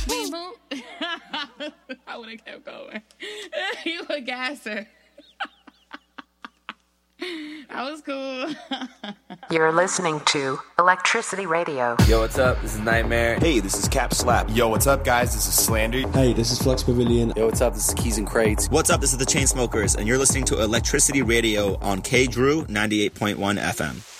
Boom, boom. I would have kept going. You a gasser. That was cool. You're listening to Electricity Radio. Yo, what's up? This is Nightmare. Hey, this is Cap Slap. Yo, what's up, guys? This is Slander. Hey, this is Flux Pavilion. Yo, what's up? This is Keys and Crates. What's up? This is the Chainsmokers, and you're listening to Electricity Radio on K Drew 98.1 FM.